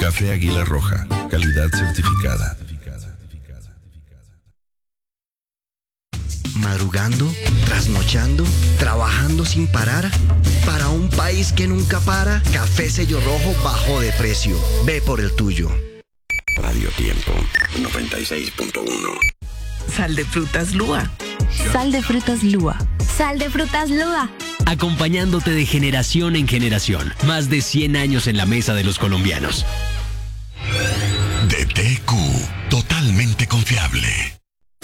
Café Águila Roja, calidad certificada. Madrugando, trasnochando, trabajando sin parar. Para un país que nunca para, Café Sello Rojo bajó de precio. Ve por el tuyo. Radio Tiempo 96.1. Sal de frutas Lua. Sal de frutas Lua. Sal de frutas Lua. Acompañándote de generación en generación. Más de 100 años en la mesa de los colombianos.